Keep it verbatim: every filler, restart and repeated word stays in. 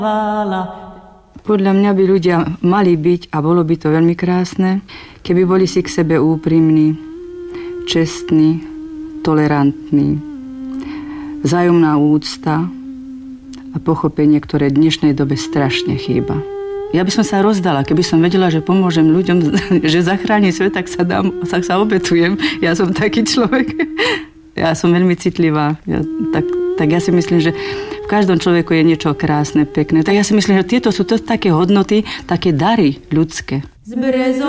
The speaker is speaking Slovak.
Podľa mňa by ľudia mali byť, a bolo by to veľmi krásne, keby boli si k sebe úprimní, čestní, tolerantní, vzájomná úcta a pochopenie, ktoré v dnešnej dobe strašne chýba. Ja by som sa rozdala, keby som vedela, že pomôžem ľuďom, že zachránim svet, tak sa dám, tak sa obetujem. Ja som taký človek. Ja som veľmi citlivá. Ja, tak, tak ja si myslím, že v každom človeku je niečo krásne, pekné. Tak ja si myslím, že tieto sú to také hodnoty, také dary ľudské.